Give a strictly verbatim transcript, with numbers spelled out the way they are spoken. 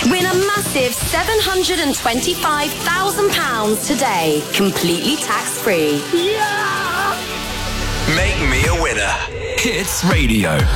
Win a massive seven hundred twenty-five thousand pounds today, completely tax-free. Yeah! Make me a winner. Hits Radio.